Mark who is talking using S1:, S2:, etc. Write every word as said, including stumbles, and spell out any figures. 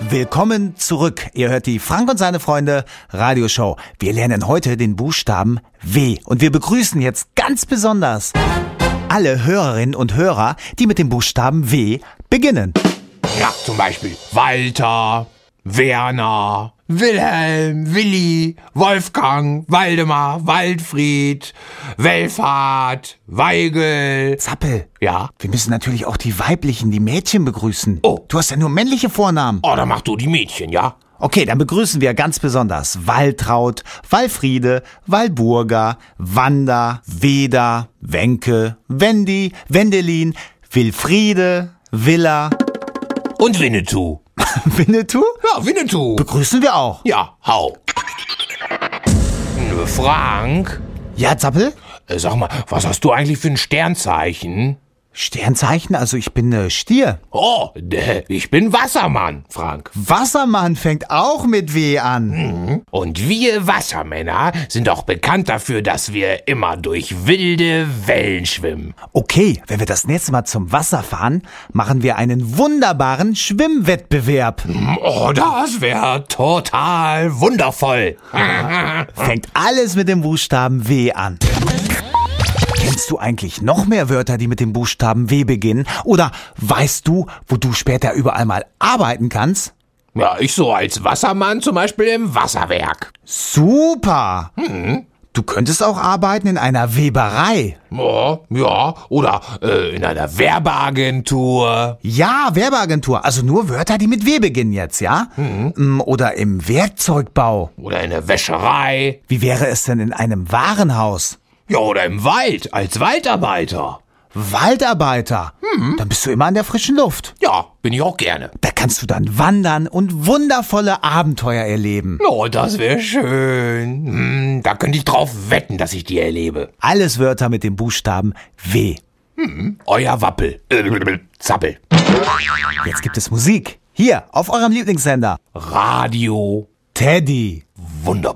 S1: Willkommen zurück. Ihr hört die Frank und seine Freunde Radioshow. Wir lernen heute den Buchstaben W. Und wir begrüßen jetzt ganz besonders alle Hörerinnen und Hörer, die mit dem Buchstaben W beginnen.
S2: Ja, zum Beispiel Walter, Werner, Wilhelm, Willi, Wolfgang, Waldemar, Waldfried, Welfhard, Weigel.
S1: Zappel.
S2: Ja?
S1: Wir müssen natürlich auch die weiblichen, die Mädchen begrüßen.
S2: Oh.
S1: Du hast ja nur männliche Vornamen.
S2: Oh, dann mach du die Mädchen, ja?
S1: Okay, dann begrüßen wir ganz besonders Waltraud, Walfriede, Walburga, Wanda, Weda, Wenke, Wendy, Wendelin, Wilfriede, Willa
S2: Und Winnetou.
S1: Winnetou?
S2: Ja, Winnetou.
S1: Begrüßen wir auch.
S2: Ja, hau. Frank,
S1: Ja, Zappel?
S2: äh, sag mal, was hast du eigentlich für ein Sternzeichen?
S1: Sternzeichen, also ich bin äh, Stier.
S2: Oh, äh, ich bin Wassermann, Frank.
S1: Wassermann fängt auch mit W an.
S2: Und wir Wassermänner sind auch bekannt dafür, dass wir immer durch wilde Wellen schwimmen.
S1: Okay, wenn wir das nächste Mal zum Wasser fahren, machen wir einen wunderbaren Schwimmwettbewerb.
S2: Oh, das wäre total wundervoll.
S1: Fängt alles mit dem Buchstaben W an. Kennst du eigentlich noch mehr Wörter, die mit dem Buchstaben W beginnen? Oder weißt du, wo du später überall mal arbeiten kannst?
S2: Ja, ich so als Wassermann zum Beispiel im Wasserwerk.
S1: Super! Du könntest auch arbeiten in einer Weberei.
S2: Ja, ja, oder äh, in einer Werbeagentur.
S1: Ja, Werbeagentur. Also nur Wörter, die mit W beginnen jetzt, ja? Mm, Oder im Werkzeugbau.
S2: Oder in der Wäscherei.
S1: Wie wäre es denn in einem Warenhaus?
S2: Ja, oder im Wald als Waldarbeiter.
S1: Waldarbeiter. Dann bist du immer an der frischen Luft.
S2: Ja, bin ich auch gerne.
S1: Da kannst du dann wandern und wundervolle Abenteuer erleben.
S2: Oh, das wäre schön. Hm, da könnte ich drauf wetten, dass ich die erlebe.
S1: Alles Wörter mit dem Buchstaben W.
S2: Euer Wappel. Äh, Zappel.
S1: Jetzt gibt es Musik. Hier, auf eurem Lieblingssender.
S2: Radio.
S1: Teddy.
S2: Wunderbar.